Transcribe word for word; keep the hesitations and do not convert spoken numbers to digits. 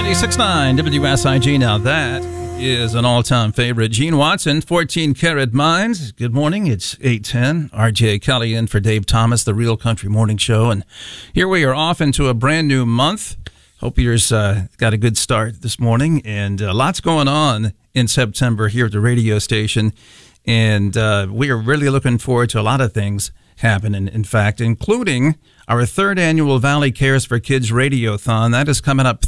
ninety-six point nine W S I G. Now that is an all-time favorite. Gene Watson, fourteen Karat Minds. Good morning. It's eight ten. R J Kelly in for Dave Thomas, the Real Country Morning Show. And here we are off into a brand new month. Hope yours uh, got a good start this morning. And uh, lots going on in September here at the radio station. And uh, we are really looking forward to a lot of things happening, in fact, including our third annual Valley Cares for Kids Radiothon. That is coming up